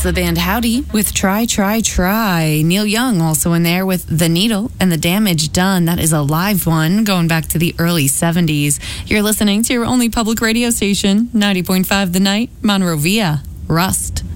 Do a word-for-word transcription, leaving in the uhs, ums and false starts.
It's the band Howdy with Try, Try, Try. Neil Young also in there with The Needle and The Damage Done. That is a live one going back to the early seventies. You're listening to your only public radio station, ninety point five The Night, Monrovia, Rust.